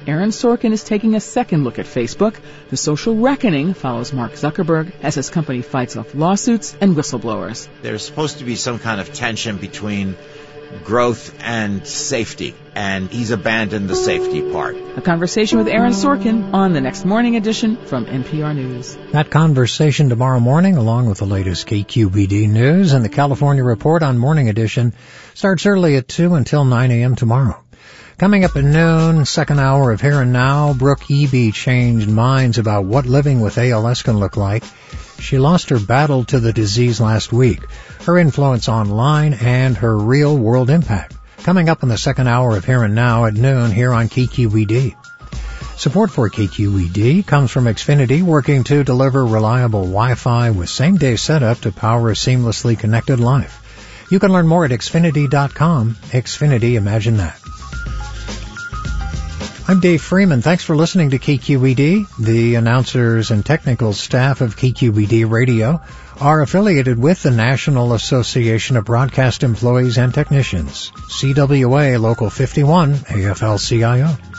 Aaron Sorkin is taking a second look at Facebook. The social reckoning follows Mark Zuckerberg as his company fights off lawsuits and whistleblowers. There's supposed to be some kind of tension between growth and safety, and he's abandoned the safety part. A conversation with Aaron Sorkin on the next morning edition from NPR News. That conversation tomorrow morning, along with the latest KQBD news and the California Report on Morning Edition, starts early at 2 until 9 a.m. tomorrow. Coming up at noon, second hour of Here and Now, Brooke Eby changed minds about what living with ALS can look like. She lost her battle to the disease last week, her influence online, and her real-world impact. Coming up in the second hour of Here and Now at noon here on KQED. Support for KQED comes from Xfinity, working to deliver reliable Wi-Fi with same-day setup to power a seamlessly connected life. You can learn more at Xfinity.com. Xfinity, imagine that. I'm Dave Freeman. Thanks for listening to KQED. The announcers and technical staff of KQED Radio are affiliated with the National Association of Broadcast Employees and Technicians, CWA Local 51, AFL-CIO.